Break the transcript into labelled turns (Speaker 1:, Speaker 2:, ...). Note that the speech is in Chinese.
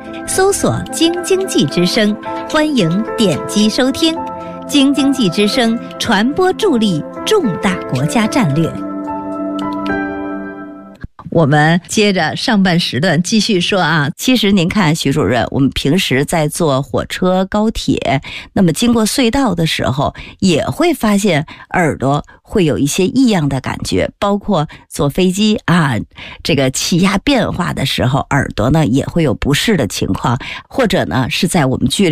Speaker 1: 搜索京津冀之声，欢迎点击收听。京津冀之声传播助力重大国家战略。我们接着上半时段继续说啊，
Speaker 2: 其实您看徐主任，我们平时在坐火车、高铁，那么经过隧道的时候，也会发现耳朵会有一些异样的感觉，包括坐飞机啊，这个气压变化的时候，耳朵呢也会有不适的情况，或者呢是在我们剧烈